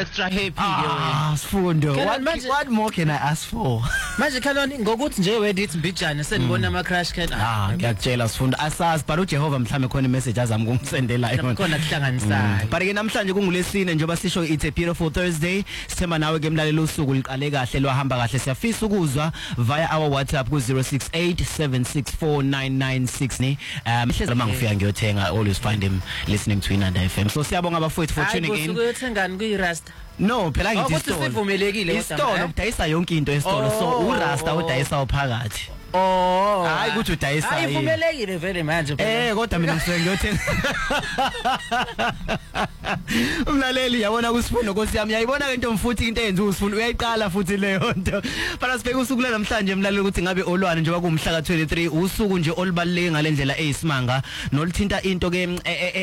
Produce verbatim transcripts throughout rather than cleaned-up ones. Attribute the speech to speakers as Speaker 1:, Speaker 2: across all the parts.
Speaker 1: extra happy
Speaker 2: ah Sifundo what, what more can I ask for
Speaker 1: manje khalani ngokuthi nje wedithi mbijana senibona ama crash can
Speaker 2: ah ngiyakutshela Sifundo asazi but uJehova mhlawumbe khona imessage azami ukumsendela yona
Speaker 1: khona kuhlanganisayo
Speaker 2: but ke namhlanje kungulesine njengoba sisho it's a beautiful Thursday sithemba nawe ke mlaleli usuku liqale kahle lwahamba kahle siyafisa ukuzwa via our WhatsApp ku zero six eight seven six four nine nine six ni um hlezi mangifika ngiyothenga always find him listening to Inanda F M so siyabonga abafowethu for tuning in
Speaker 1: usukuyothengani kuyiRasta
Speaker 2: no phela ngithi
Speaker 1: isitolo sivumelekile
Speaker 2: isitolo udayisa yonke into esitolo so uRasta udayisa uphakathi
Speaker 1: oh
Speaker 2: hayi ukuthi udayisa
Speaker 1: hayi vumelekile vele manje
Speaker 2: eh kodwa mina ngifike ngiyothenga umlaleli yabona kusifundo Nkosi yami yayibona ke into mfuthi into eyenza usifundo uyayiqala futhi leyo nto phela sibheke usuku namhlanje emlaleli ukuthi ngabe olwane njengoba kumhla ka twenty-three usuku nje olubaluleke ngalendlela eyisimanga nolithinta into ke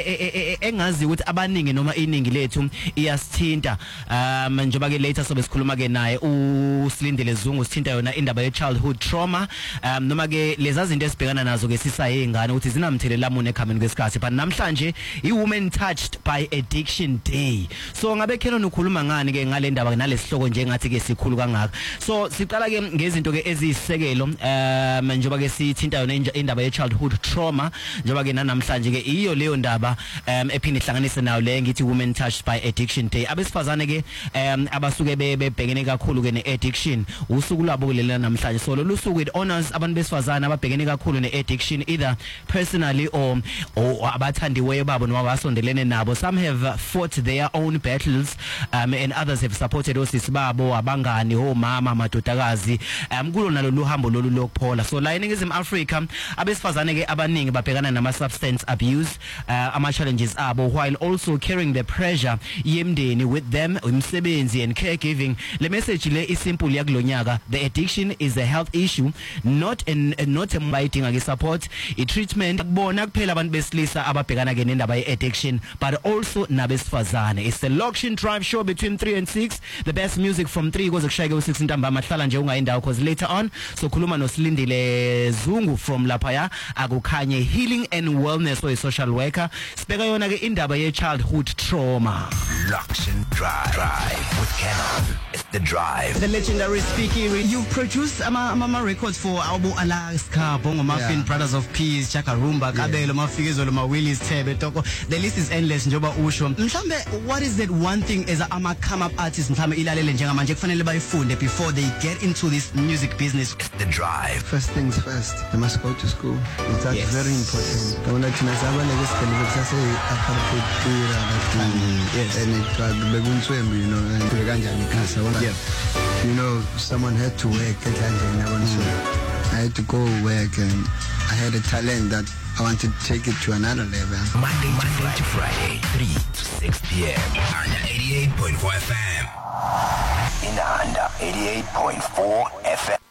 Speaker 2: engazi ukuthi abaningi noma iningi lethu iyasithinta um njengoba ke later sobe sikhuluma ke naye uSilindile Zungu sithinta yona indaba ye childhood trauma um noma ke lezi zinto esibhekana nazo ke sisayengane ukuthi zinamthelela muni ekhambeni kwesikhathi but namhlanje i women touched by addiction day so ngabe khona ukhuluma ngani ke ngale ndaba nalesihloko nje ngathi ke sikhulu kangaka so siqala ke ngezinto ke eziyisekelo um njengoba ke sithinta yona indaba ye childhood trauma njengoba ke namhlanje ke iyo leyo ndaba um ephinde ihlanganise nayo le ngithi women touched by addiction day abesifazane ke um abasuke bebhekene kakhulu ke ne addiction usuku lwabo kulela namhlanje so lo suku it honors abantu besifazane ababhekene kakhulu ne addiction either personally or or abathandiweyo babo noma basondelene nabo some have fought their own battles um, and others have supported osisi babo abangani omama amadodakazi um kulo nalo luhambo lolu lokuphola so la eNingizimu Africa abesifazane ke abaningi babhekana nama substance abuse uh, ama challenges abo while also carrying the pressure yemndeni with them umsebenzi and caregiving le message le isimple yakulonyaka the addiction is a health issue not an not a bayidinga ke support I treatment kubona kuphela abantu besilisa ababhekana ke nendaba ye addiction but also nabesifazane it's a Loction Drive show between three and six the best music from three kuze kushayeke u six ntambama hlala nje ungayindawo cause later on so khuluma noSilindile Zungu from lapha ya akukhanye healing and wellness or a social worker sibeka yona ke indaba ye childhood trauma
Speaker 3: Loction Drive, drive with Canon it's the drive
Speaker 2: the legendary speaker you've produced ama ama records for Albo Alaska Bongo Muffin yeah. Brothers of Peace Chaka Rumba Kabelo yeah. Mafikizo lo ma Willis Thebe Toko the list is endless njoba usho mhlambe what is that one thing as a ama come up artist mhlambe ilalele njengamanje kufanele bayifunde before they get into this music business
Speaker 3: it's the drive
Speaker 4: first things first they must go to school it's that yes. very important kona thina sabana ke sikele kusase apartheid tour that yes and it drug bekuntswembu you know and kanjani khasa
Speaker 2: yeah
Speaker 4: you know someone had to work at London so I had to go work and I had a talent that I wanted to take it to another level.
Speaker 3: Monday, Monday to Friday, three to six p.m. Inanda eighty-eight point four F M. Inanda eighty-eight point four F M.